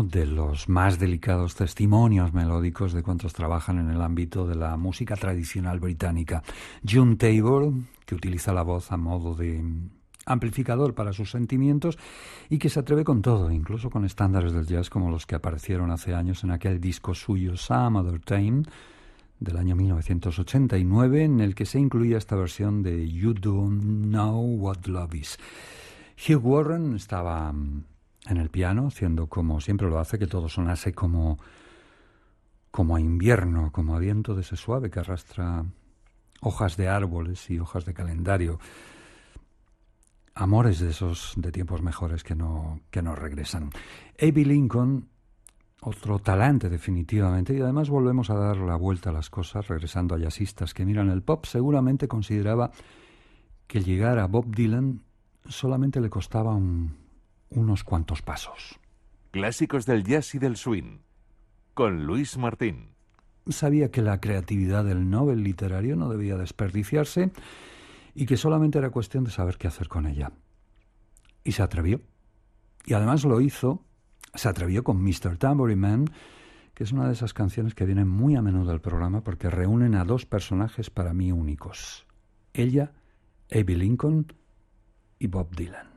de los más delicados testimonios melódicos de cuantos trabajan en el ámbito de la música tradicional británica. June Tabor, que utiliza la voz a modo de amplificador para sus sentimientos y que se atreve con todo, incluso con estándares del jazz como los que aparecieron hace años en aquel disco suyo Some Other Time del año 1989, en el que se incluía esta versión de You Don't Know What Love Is. Hugh Warren estaba en el piano, haciendo como siempre lo hace, que todo sonase como a invierno, como a viento de ese suave que arrastra hojas de árboles y hojas de calendario. Amores de esos de tiempos mejores que no regresan. Abbey Lincoln, otro talante definitivamente, y además volvemos a dar la vuelta a las cosas, regresando a jazzistas que miran el pop, seguramente consideraba que llegar a Bob Dylan solamente le costaba unos cuantos pasos. Clásicos del jazz y del swing, con Luis Martín. Sabía que la creatividad del Nobel literario no debía desperdiciarse y que solamente era cuestión de saber qué hacer con ella. Y se atrevió. Y además lo hizo, se atrevió con Mr. Tambourine Man, que es una de esas canciones que vienen muy a menudo al programa porque reúnen a dos personajes para mí únicos. Ella, Abbey Lincoln y Bob Dylan.